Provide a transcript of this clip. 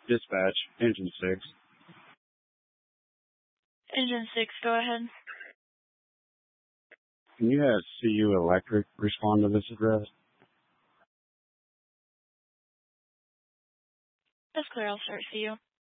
Dispatch, Engine 6. Engine 6, go ahead. Can you have CU Electric respond to this address? That's clear, I'll start CU.